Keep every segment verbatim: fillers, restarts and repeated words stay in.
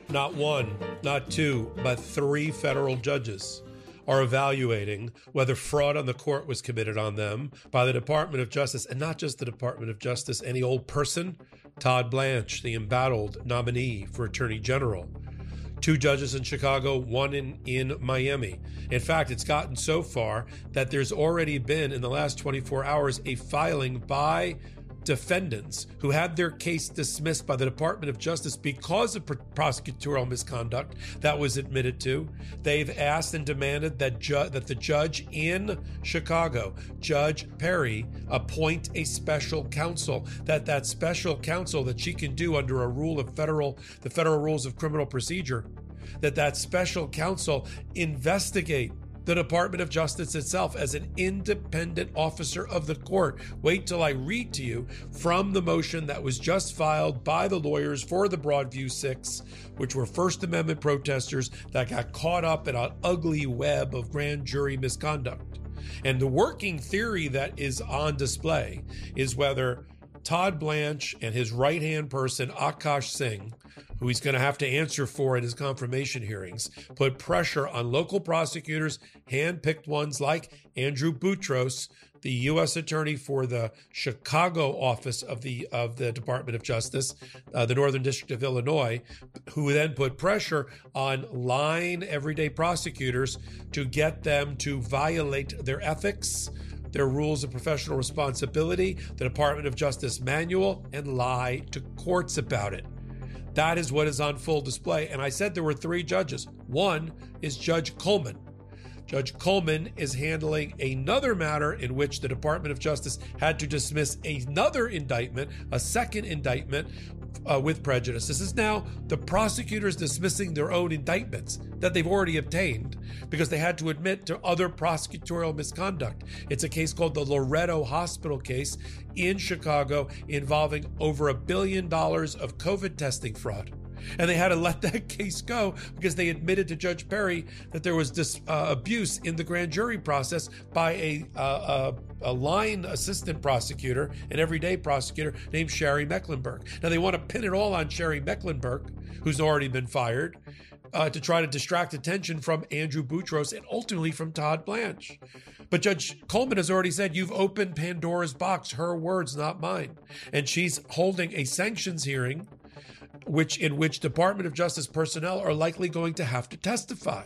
Not one, not two, but three federal judges are evaluating whether fraud on the court was committed on them by the Department of Justice, and not just the Department of Justice, any old person. Todd Blanche, the embattled nominee for Attorney General. Two judges in Chicago, one in, in Miami. In fact, it's gotten so far that there's already been, in the last twenty-four hours, a filing by defendants who had their case dismissed by the Department of Justice because of prosecutorial misconduct that was admitted to. They've asked and demanded that ju- that the judge in Chicago, Judge Perry, appoint a special counsel, that that special counsel that she can do under a rule of federal, the federal rules of criminal procedure, that that special counsel investigate the Department of Justice itself as an independent officer of the court. Wait till I read to you from the motion that was just filed by the lawyers for the Broadview Six, which were First Amendment protesters that got caught up in an ugly web of grand jury misconduct. And the working theory that is on display is whether Todd Blanche and his right-hand person, Akash Singh, who he's going to have to answer for in his confirmation hearings, put pressure on local prosecutors, hand-picked ones like Andrew Boutros, the U S attorney for the Chicago office of the of the Department of Justice, uh, the Northern District of Illinois, who then put pressure on line everyday prosecutors to get them to violate their ethics, their rules of professional responsibility, the Department of Justice manual, and lie to courts about it. That is what is on full display. And I said there were three judges. One is Judge Coleman. Judge Coleman is handling another matter in which the Department of Justice had to dismiss another indictment, a second indictment uh, with prejudice. This is now the prosecutors dismissing their own indictments that they've already obtained because they had to admit to other prosecutorial misconduct. It's a case called the Loretto Hospital case in Chicago involving over a billion dollars of COVID testing fraud. And they had to let that case go because they admitted to Judge Perry that there was dis, uh, abuse in the grand jury process by a, uh, a, a line assistant prosecutor, an everyday prosecutor named Sherry Mecklenburg. Now they want to pin it all on Sherry Mecklenburg, who's already been fired, uh, to try to distract attention from Andrew Boutros and ultimately from Todd Blanche. But Judge Coleman has already said, you've opened Pandora's box, her words, not mine. And she's holding a sanctions hearing which in which Department of Justice personnel are likely going to have to testify.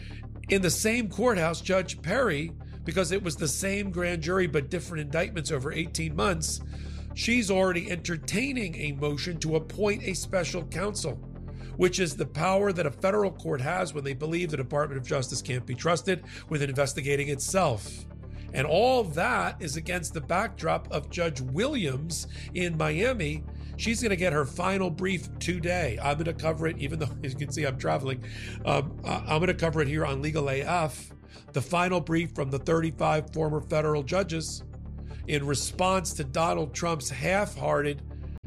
In the same courthouse, Judge Perry, because it was the same grand jury but different indictments over eighteen months, she's already entertaining a motion to appoint a special counsel, which is the power that a federal court has when they believe the Department of Justice can't be trusted with investigating itself. And all that is against the backdrop of Judge Williams in Miami. She's going to get her final brief today. I'm going to cover it, even though, as you can see, I'm traveling. Um, I'm going to cover it here on Legal A F, the final brief from the thirty-five former federal judges in response to Donald Trump's half-hearted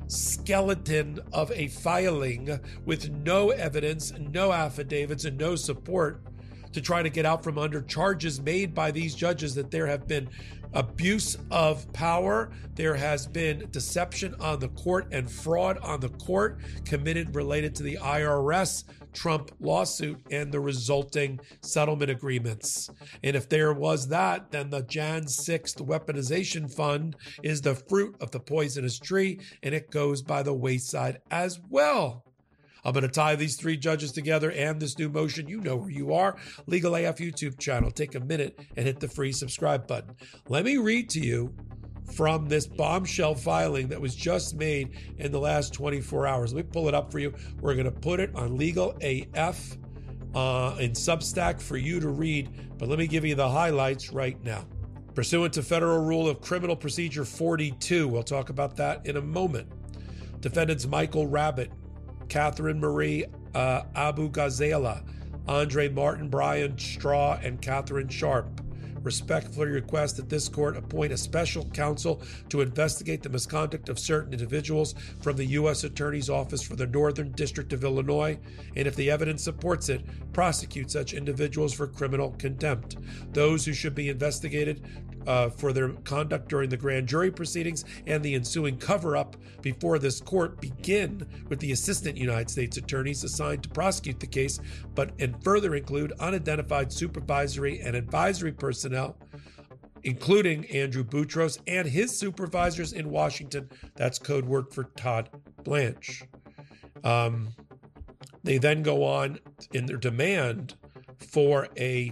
skeleton of a filing with no evidence, no affidavits, and no support to try to get out from under charges made by these judges that there have been abuse of power, there has been deception on the court and fraud on the court committed related to the I R S Trump lawsuit and the resulting settlement agreements. And if there was that, then the January sixth weaponization fund is the fruit of the poisonous tree, and it goes by the wayside as well. I'm going to tie these three judges together and this new motion. You know where you are. Legal A F YouTube channel. Take a minute and hit the free subscribe button. Let me read to you from this bombshell filing that was just made in the last twenty-four hours. Let me pull it up for you. We're going to put it on Legal A F uh, in Substack for you to read. But let me give you the highlights right now. Pursuant to Federal Rule of Criminal Procedure forty-two, we'll talk about that in a moment. Defendants Michael Rabbitt, Catherine Marie uh, Abu Ghazala, Andre Martin, Brian Straw, and Catherine Sharp respectfully request that this court appoint a special counsel to investigate the misconduct of certain individuals from the U S Attorney's Office for the Northern District of Illinois, and if the evidence supports it, prosecute such individuals for criminal contempt. Those who should be investigated uh, for their conduct during the grand jury proceedings and the ensuing cover-up before this court begin with the assistant United States attorneys assigned to prosecute the case, but and further include unidentified supervisory and advisory personnel, including Andrew Boutros and his supervisors in Washington. That's code word for Todd Blanche. Um, they then go on in their demand for a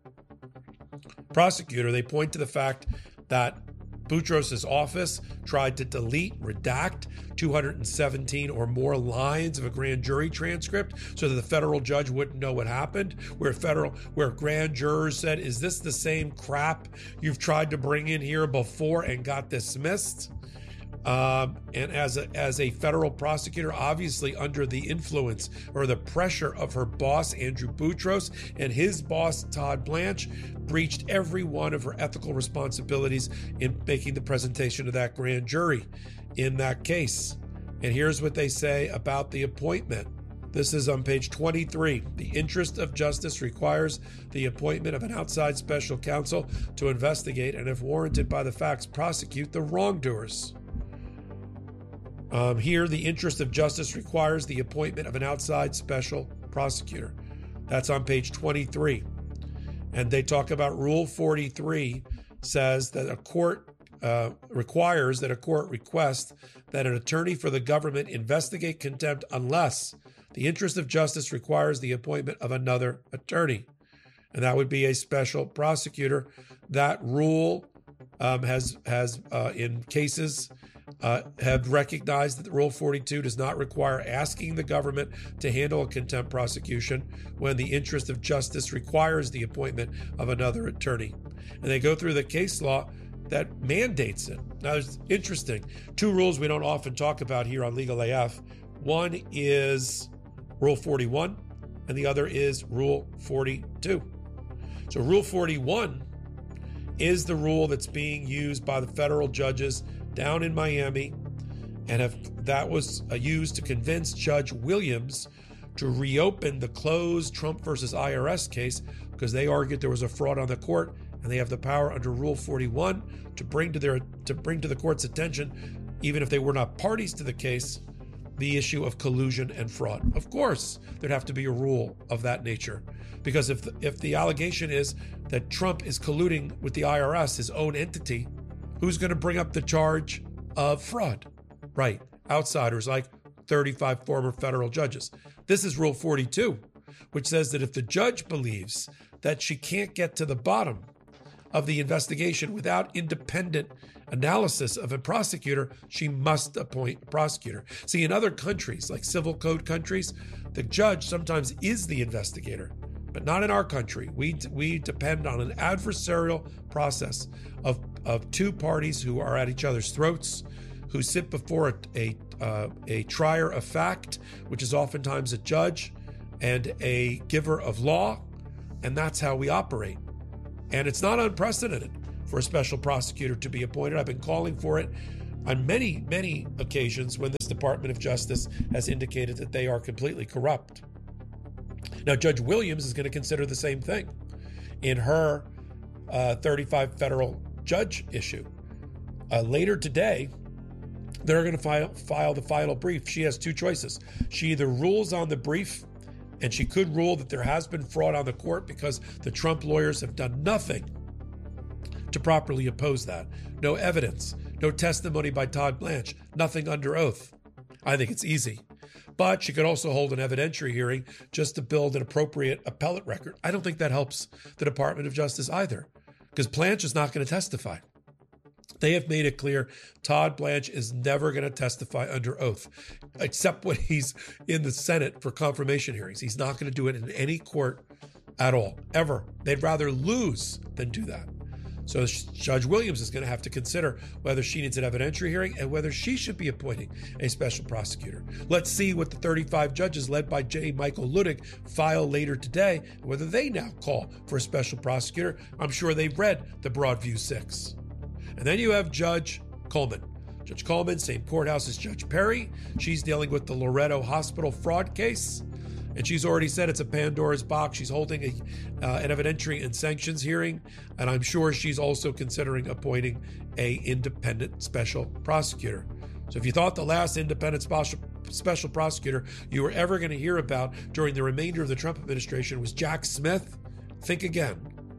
prosecutor. They point to the fact that Boutros' office tried to delete, redact two hundred seventeen or more lines of a grand jury transcript so that the federal judge wouldn't know what happened, where federal, where grand jurors said, is this the same crap you've tried to bring in here before and got dismissed? Um, and as a, as a federal prosecutor, obviously under the influence or the pressure of her boss, Andrew Boutros, and his boss, Todd Blanche, breached every one of her ethical responsibilities in making the presentation of that grand jury in that case. And here's what they say about the appointment. This is on page twenty-three. The interest of justice requires the appointment of an outside special counsel to investigate and, if warranted by the facts, prosecute the wrongdoers. Um, here, the interest of justice requires the appointment of an outside special prosecutor. That's on page twenty-three. And they talk about Rule forty-three says that a court uh, requires that a court request that an attorney for the government investigate contempt unless the interest of justice requires the appointment of another attorney. And that would be a special prosecutor. That rule um, has, has uh, in cases, Uh, have recognized that Rule forty-two does not require asking the government to handle a contempt prosecution when the interest of justice requires the appointment of another attorney. And they go through the case law that mandates it. Now, it's interesting. Two rules we don't often talk about here on Legal A F. One is Rule forty-one, and the other is Rule forty-two. So Rule forty-one is the rule that's being used by the federal judges down in Miami, and have, that was uh, used to convince Judge Williams to reopen the closed Trump versus I R S case because they argued there was a fraud on the court, and they have the power under Rule forty-one to bring to their to bring to the court's attention, even if they were not parties to the case, the issue of collusion and fraud. Of course, there'd have to be a rule of that nature, because if the, if the allegation is that Trump is colluding with the I R S, his own entity, who's going to bring up the charge of fraud? Right. Outsiders like thirty-five former federal judges. This is Rule forty-two, which says that if the judge believes that she can't get to the bottom of the investigation without independent analysis of a prosecutor, she must appoint a prosecutor. See, in other countries, like civil code countries, the judge sometimes is the investigator. But not in our country. We we depend on an adversarial process of, of two parties who are at each other's throats, who sit before a a, uh, a trier of fact, which is oftentimes a judge, and a giver of law, and that's how we operate. And it's not unprecedented for a special prosecutor to be appointed. I've been calling for it on many, many occasions when this Department of Justice has indicated that they are completely corrupt. Now, Judge Williams is going to consider the same thing in her uh, thirty-five federal judge issue. Uh, later today, they're going to file, file the final brief. She has two choices. She either rules on the brief, and she could rule that there has been fraud on the court because the Trump lawyers have done nothing to properly oppose that. No evidence, no testimony by Todd Blanche, nothing under oath. I think it's easy. But she could also hold an evidentiary hearing just to build an appropriate appellate record. I don't think that helps the Department of Justice either, because Blanche is not going to testify. They have made it clear Todd Blanche is never going to testify under oath, except when he's in the Senate for confirmation hearings. He's not going to do it in any court at all, ever. They'd rather lose than do that. So Judge Williams is going to have to consider whether she needs an evidentiary hearing and whether she should be appointing a special prosecutor. Let's see what the thirty-five judges led by J. Michael Luttig file later today, and whether they now call for a special prosecutor. I'm sure they've read the Broadview Six. And then you have Judge Coleman. Judge Coleman, same courthouse as Judge Perry. She's dealing with the Loretto Hospital fraud case. And she's already said it's a Pandora's box. She's holding a, uh, an evidentiary and sanctions hearing, and I'm sure she's also considering appointing a independent special prosecutor. So if you thought the last independent special, special prosecutor you were ever going to hear about during the remainder of the Trump administration was Jack Smith, think again.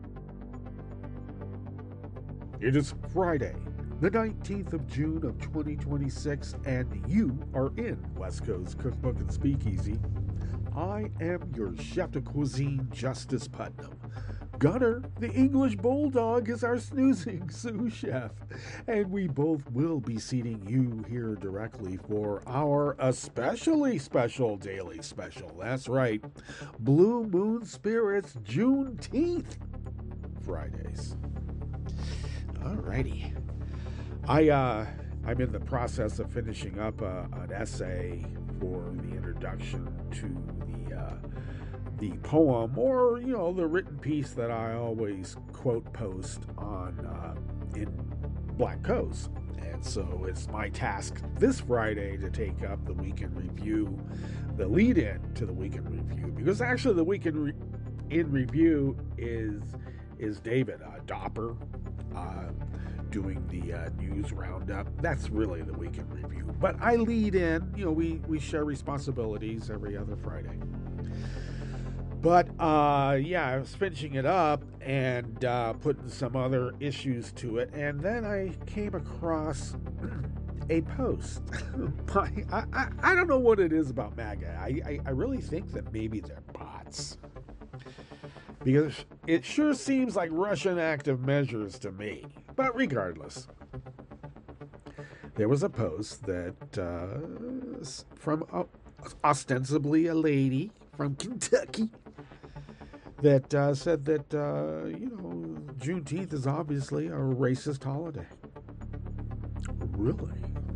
It is Friday, the nineteenth of June of twenty twenty-six, and you are in West Coast Cookbook and Speakeasy. I am your chef de cuisine, Justice Putnam. Gunner, the English Bulldog, is our snoozing sous chef, and we both will be seating you here directly for our especially special daily special. That's right, Blue Moon Spirits Juneteenth Fridays. Alrighty. I, uh, I'm in the process of finishing up uh, an essay for the introduction to the uh, the poem, or, you know, the written piece that I always quote post on uh, in Black Coast. And so it's my task this Friday to take up the Weekend Review, the lead-in to the Weekend Review, because actually the Weekend Re- in Review is is David uh, Dopper uh, doing the uh, news roundup. That's really the Weekend Review. But I lead in, you know, we, we share responsibilities every other Friday. But, uh, yeah, I was finishing it up and uh, putting some other issues to it. And then I came across a post. by, I, I, I don't know what it is about MAGA. I, I, I really think that maybe they're bots. Because it sure seems like Russian active measures to me. But regardless, there was a post that uh, from uh, ostensibly a lady from Kentucky that uh, said that, uh, you know, Juneteenth is obviously a racist holiday. Really?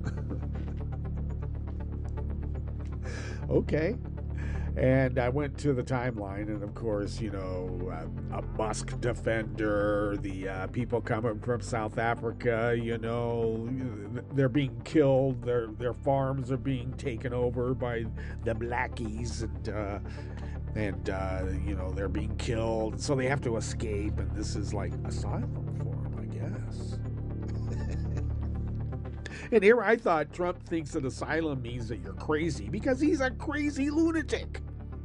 Okay. And I went to the timeline, and of course, you know, uh, a Musk defender, the uh, people coming from South Africa, you know, they're being killed, their their farms are being taken over by the blackies, and uh, and uh, you know, they're being killed, and so they have to escape, and this is like asylum for them, I guess. And here I thought Trump thinks that asylum means that you're crazy because he's a crazy lunatic.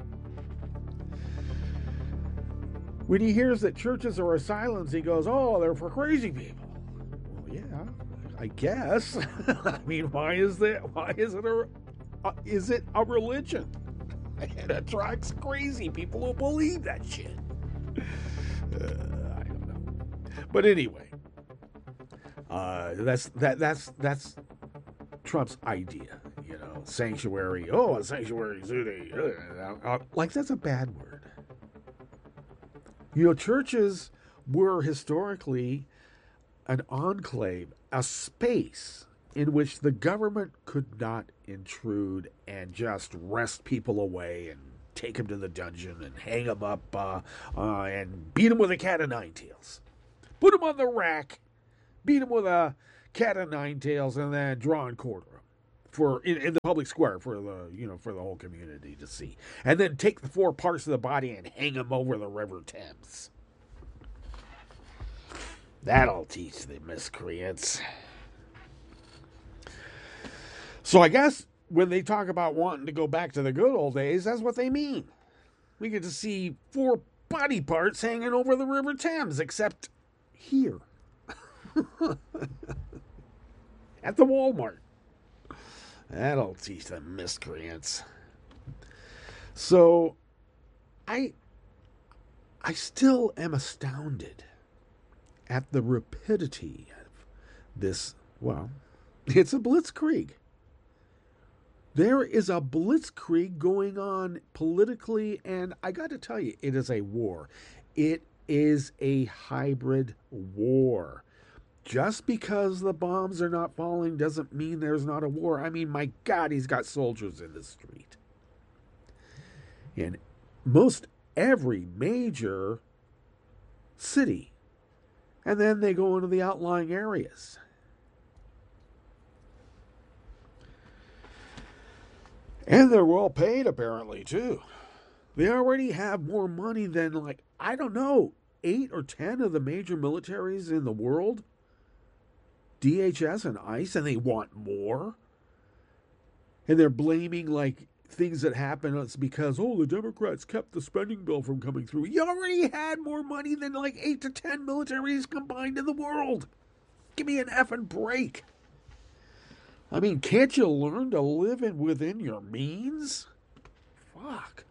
When he hears that churches are asylums, he goes, oh, they're for crazy people. Well, yeah, I guess. I mean, why is that? Why is it a, uh, is it a religion? It attracts crazy people who believe that shit. Uh, I don't know. But anyway, uh, that's that that's that's Trump's idea, you know, sanctuary. Oh, a sanctuary city. Uh, like, that's a bad word. You know, churches were historically an enclave, a space in which the government could not intrude and just wrest people away and take them to the dungeon and hang them up uh, uh, and beat them with a cat of nine tails. Put them on the rack, beat them with a cat of nine tails, and then draw and quarter them for in, in the public square for the you know for the whole community to see, and then take the four parts of the body and hang them over the River Thames. That'll teach the miscreants. So I guess when they talk about wanting to go back to the good old days, that's what they mean. We get to see four body parts hanging over the River Thames, except here. At the Walmart. That'll teach the miscreants. So I I still am astounded at the rapidity of this. Well, it's a blitzkrieg. There is a blitzkrieg going on politically, and I got to tell you, it is a war. It is a hybrid war. Just because the bombs are not falling doesn't mean there's not a war. I mean, my God, he's got soldiers in the street. In most every major city. And then they go into the outlying areas. And they're well paid, apparently, too. They already have more money than, like, I don't know, eight or ten of the major militaries in the world. D H S and ICE, and they want more. And they're blaming, like, things that happen. It's because, oh, the Democrats kept the spending bill from coming through. You already had more money than, like, eight to ten militaries combined in the world. Give me an effing break. I mean, can't you learn to live in within your means? Fuck.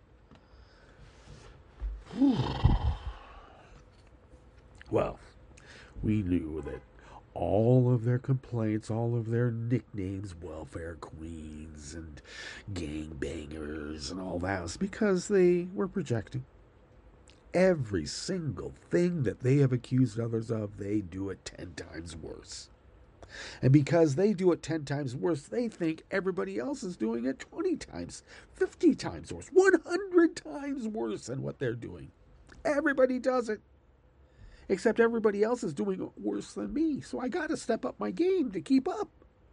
Well, we knew that all of their complaints, all of their nicknames, welfare queens and gangbangers and all that, was because they were projecting. Every single thing that they have accused others of, they do it ten times worse. And because they do it ten times worse, they think everybody else is doing it twenty times, fifty times worse, one hundred times worse than what they're doing. Everybody does it. Except everybody else is doing it worse than me. So I got to step up my game to keep up.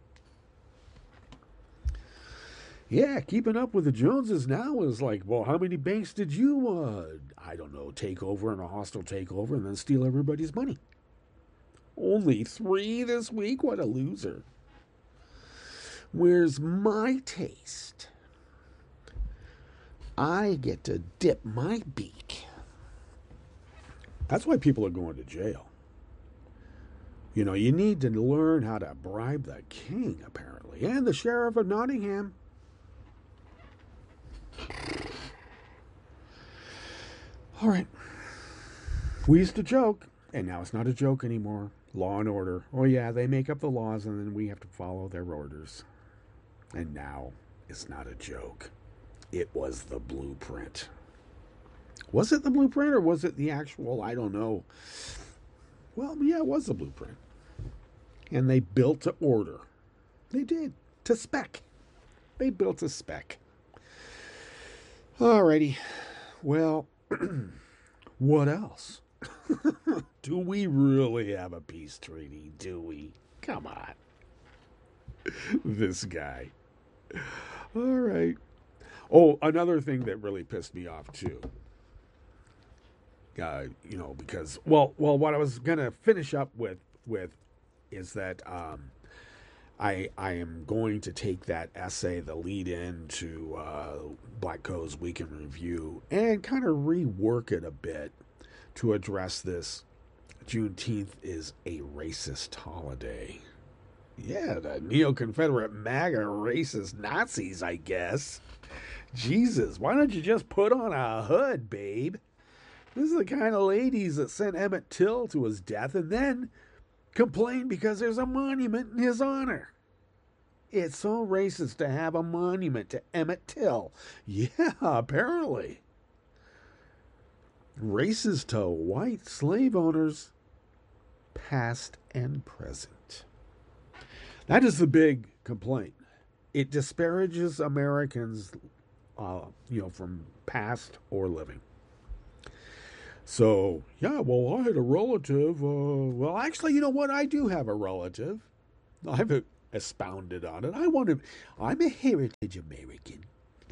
Yeah, keeping up with the Joneses now is like, well, how many banks did you, uh, I don't know, take over in a hostile takeover and then steal everybody's money? Only three this week? What a loser. Where's my taste? I get to dip my beak. That's why people are going to jail. You know, you need to learn how to bribe the king, apparently, and the sheriff of Nottingham. All right. We used to joke, and now it's not a joke anymore. Law and order. Oh, yeah, they make up the laws, and then we have to follow their orders. And now it's not a joke. It was the blueprint. Was it the blueprint or was it the actual, I don't know. Well, yeah, it was the blueprint. And they built to order. They did. To spec. They built to spec. Alrighty. Well, what else? Do we really have a peace treaty? Do we? Come on. This guy. All right. Oh, another thing that really pissed me off, too. Uh, you know, because, well, well, what I was going to finish up with, with is that um, I I am going to take that essay, the lead-in to uh, Black Co's Week in Review, and kind of rework it a bit to address this. Juneteenth is a racist holiday. Yeah, the neo-Confederate MAGA racist Nazis, I guess. Jesus, why don't you just put on a hood, babe? This is the kind of ladies that sent Emmett Till to his death and then complain because there's a monument in his honor. It's so racist to have a monument to Emmett Till. Yeah, apparently. Racist to white slave owners, past and present. That is the big complaint. It disparages Americans, uh, you know, from past or living. So, yeah, well, I had a relative. Uh, well, actually, you know what? I do have a relative. I've expounded on it. I want to, I'm a heritage American.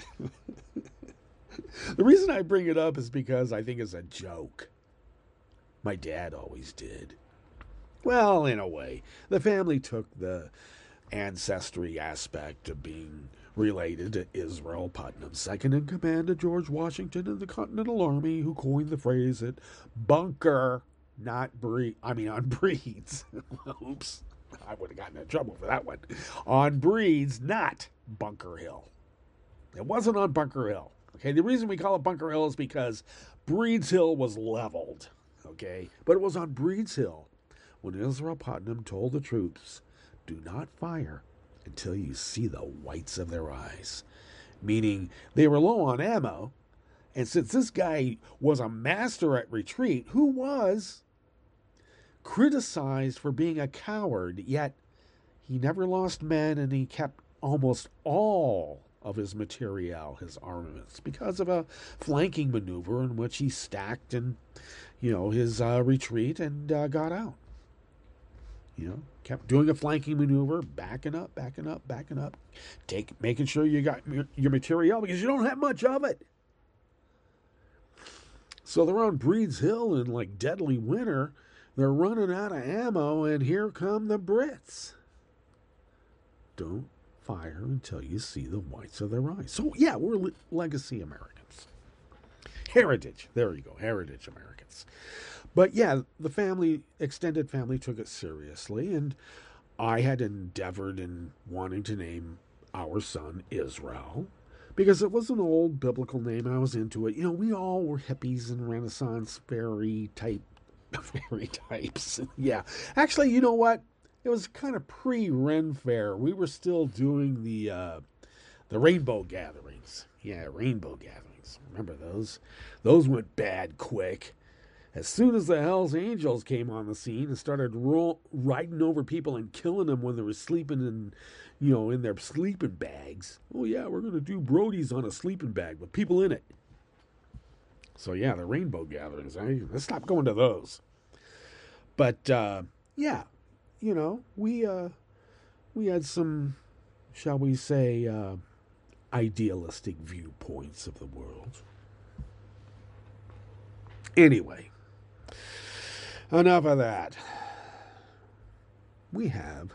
The reason I bring it up is because I think it's a joke. My dad always did. Well, in a way. The family took the ancestry aspect of being related to Israel Putnam, second in command to George Washington in the Continental Army, who coined the phrase that bunker, not breed. I mean, on breeds. Oops. I would have gotten in trouble for that one. On breeds, not Bunker Hill. It wasn't on Bunker Hill. Okay, the reason we call it Bunker Hill is because Breeds Hill was leveled. Okay, but it was on Breeds Hill when Israel Putnam told the troops, do not fire until you see the whites of their eyes. Meaning they were low on ammo, and since this guy was a master at retreat, who was criticized for being a coward, yet he never lost men and he kept almost all of his materiel, his armaments, because of a flanking maneuver in which he stacked and, you know, his uh, retreat and uh, got out. You know, kept doing a flanking maneuver, backing up, backing up, backing up, take, making sure you got your material because you don't have much of it. So they're on Breeds Hill in like deadly winter. They're running out of ammo, and here come the Brits. Don't fire until you see the whites of their eyes. So, yeah, we're le- legacy Americans. Heritage. There you go. Heritage Americans. But, yeah, the family, extended family took it seriously, and I had endeavored in wanting to name our son Israel because it was an old biblical name, and I was into it. You know, we all were hippies and Renaissance fairy type, fairy types. Yeah. Actually, you know what? It was kind of pre-Ren Fair. We were still doing the uh, the rainbow gatherings. Yeah, rainbow gatherings. Remember those? Those went bad quick. As soon as the Hells Angels came on the scene and started roll, riding over people and killing them when they were sleeping in, you know, in their sleeping bags. Oh yeah, we're gonna do Brody's on a sleeping bag with people in it. So yeah, the rainbow gatherings. I, let's stop going to those. But uh, yeah. You know, we uh, we had some, shall we say, uh, idealistic viewpoints of the world. Anyway, enough of that. We have.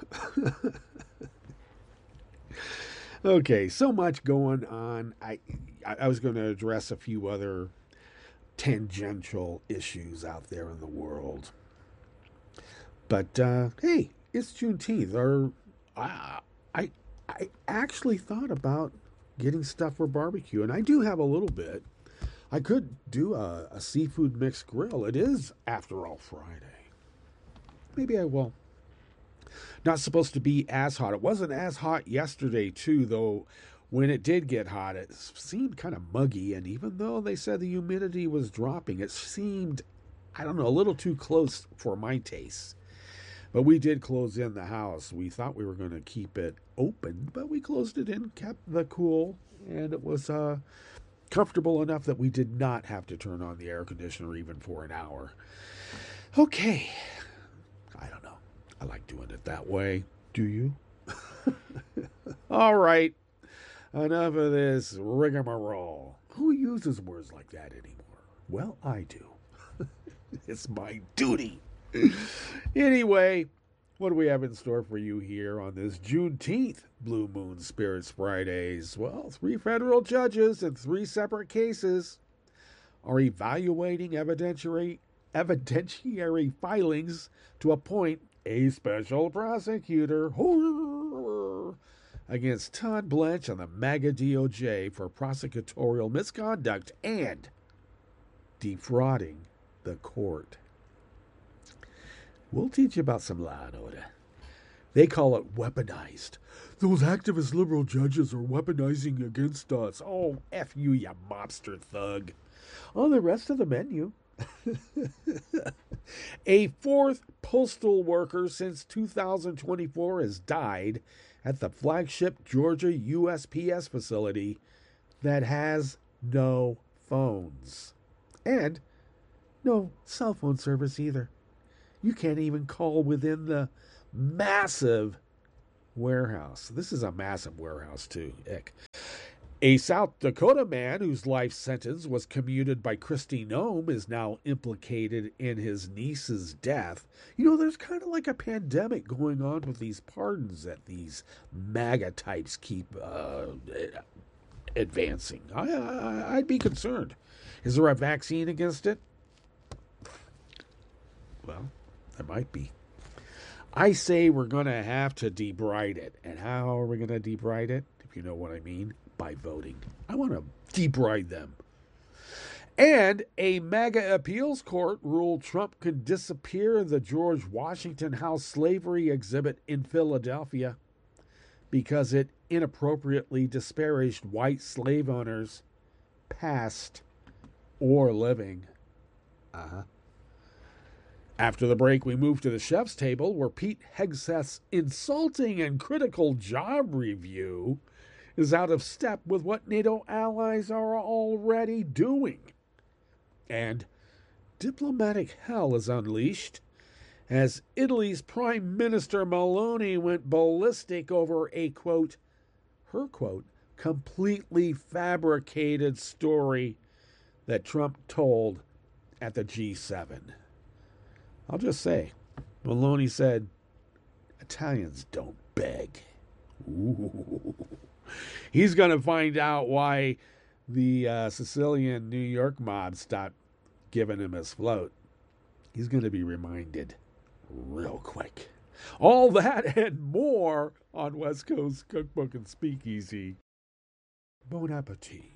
Okay, so much going on. I I was going to address a few other tangential issues out there in the world. But, uh, hey, it's Juneteenth. Or, I, I, I actually thought about getting stuff for barbecue, and I do have a little bit. I could do a, a seafood mixed grill. It is, after all, Friday. Maybe I will. Not supposed to be as hot. It wasn't as hot yesterday, too, though when it did get hot, it seemed kind of muggy, and even though they said the humidity was dropping, it seemed, I don't know, a little too close for my taste. But we did close in the house. We thought we were going to keep it open, but we closed it in, kept the cool, and it was uh, comfortable enough that we did not have to turn on the air conditioner even for an hour. Okay. I don't know. I like doing it that way. Do you? All right. Enough of this rigmarole. Who uses words like that anymore? Well, I do. It's my duty. Anyway, what do we have in store for you here on this Juneteenth Blue Moon Spirits Fridays? Well, three federal judges in three separate cases are evaluating evidentiary, evidentiary filings to appoint a special prosecutor against Todd Blanche and the MAGA D O J for prosecutorial misconduct and defrauding the court. We'll teach you about some law and order. They call it weaponized. Those activist liberal judges are weaponizing against us. Oh, F you, you mobster thug. On the rest of the menu. A fourth postal worker since two thousand twenty-four has died at the flagship Georgia U S P S facility that has no phones. And no cell phone service either. You can't even call within the massive warehouse. This is a massive warehouse, too. Ick. A South Dakota man whose life sentence was commuted by Kristi Noem is now implicated in his niece's death. You know, there's kind of like a pandemic going on with these pardons that these MAGA types keep uh, advancing. I, I, I'd be concerned. Is there a vaccine against it? Well, there might be. I say we're going to have to debride it. And how are we going to debride it? If you know what I mean. By voting. I want to debride them. And a MAGA appeals court ruled Trump could disappear the George Washington House slavery exhibit in Philadelphia because it inappropriately disparaged white slave owners, past or living. Uh-huh. After the break, we move to the chef's table, where Pete Hegseth's insulting and critical job review is out of step with what NATO allies are already doing. And diplomatic hell is unleashed as Italy's Prime Minister Meloni went ballistic over a, quote, her quote, completely fabricated story that Trump told at the G seven. I'll just say, Maloney said, Italians don't beg. Ooh. He's going to find out why the uh, Sicilian New York mob stopped giving him his float. He's going to be reminded real quick. All that and more on West Coast Cookbook and Speakeasy. Bon appetit.